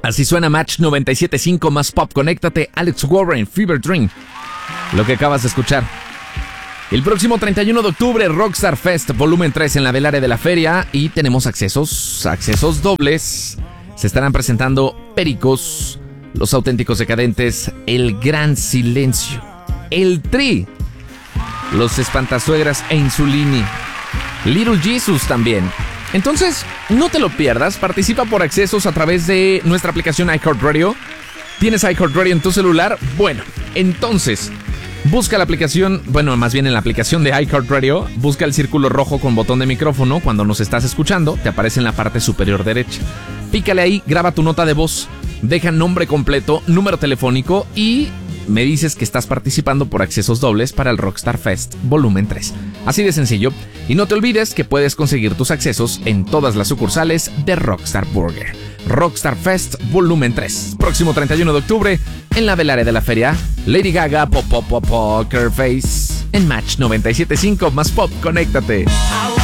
Así suena Match 97.5 más pop. Conéctate, Alex Warren, Fever Dream. Lo que acabas de escuchar. El próximo 31 de octubre, Rockstar Fest Volumen 3 en la Velaria de la Feria. Y tenemos accesos dobles. Se estarán presentando Pericos, Los Auténticos Decadentes, El Gran Silencio, El Tri, Los Espantasuegras e Insulini, Little Jesus también. Entonces, no te lo pierdas. Participa por accesos a través de nuestra aplicación iHeartRadio. ¿Tienes iHeartRadio en tu celular? Bueno, entonces busca la aplicación, más bien en la aplicación de iHeartRadio, busca el círculo rojo con botón de micrófono. Cuando nos estás escuchando, te aparece en la parte superior derecha. Pícale ahí, graba tu nota de voz, deja nombre completo, número telefónico y me dices que estás participando por accesos dobles para el Rockstar Fest Volumen 3. Así de sencillo. Y no te olvides que puedes conseguir tus accesos en todas las sucursales de Rockstar Burger. Rockstar Fest Volumen 3. Próximo 31 de octubre en la Velaria de la Feria. Lady Gaga, Poker Face en Match 97.5 más pop. Conéctate.